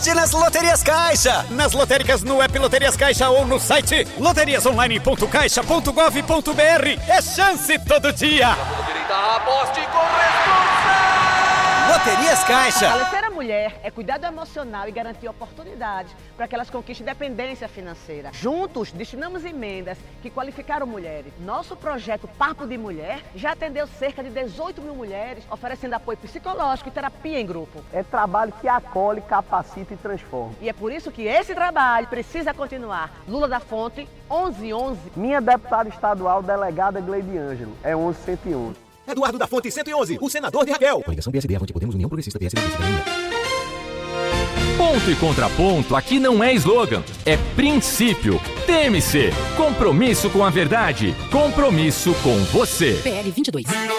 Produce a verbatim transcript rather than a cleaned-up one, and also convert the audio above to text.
Nas Loterias Caixa, nas lotéricas no app Loterias Caixa ou no site loterias online ponto caixa ponto gov ponto br. É chance todo dia. Aposte com responsa. Loterias Caixa. Fortalecer a mulher é cuidado emocional e garantir oportunidades para que elas conquistem independência financeira. Juntos, destinamos emendas que qualificaram mulheres. Nosso projeto Papo de Mulher já atendeu cerca de dezoito mil mulheres, oferecendo apoio psicológico e terapia em grupo. É trabalho que acolhe, capacita e transforma. E é por isso que esse trabalho precisa continuar. Lula da Fonte, onze onze. Minha deputada estadual, delegada Gleide Ângelo, é onze cento e onze. Eduardo da Fonte, cento e onze, o senador de Raquel. Coligação P S D, Avante Podemos, União Progressista, P S D, Cidadania. Ponto e contraponto aqui não é slogan, é princípio. T M C, compromisso com a verdade, compromisso com você. P L vinte e dois.